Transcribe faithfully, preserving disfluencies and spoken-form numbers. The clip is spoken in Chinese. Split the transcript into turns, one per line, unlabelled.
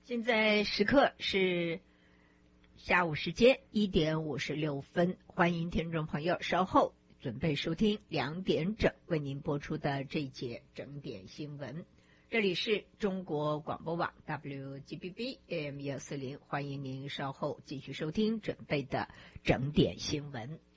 现在时刻是下午时间一点五十六分，欢迎听众朋友稍后准备收听两点整为您播出的这一节整点新闻。这里是中国广播网 W G B B A M 幺四零，欢迎您稍后继续收听准备的整点新闻。